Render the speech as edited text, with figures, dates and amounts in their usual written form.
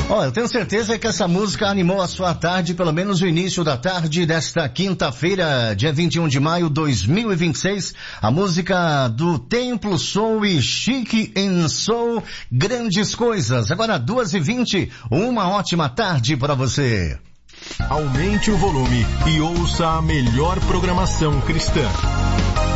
Ó, eu tenho certeza que essa música animou a sua tarde, pelo menos o início da tarde desta quinta-feira, dia 21 de maio de 2026. A música do Templo Soul e Chique em Soul, Grandes Coisas. Agora 2h20, uma ótima tarde para você. Aumente o volume e ouça a melhor programação cristã.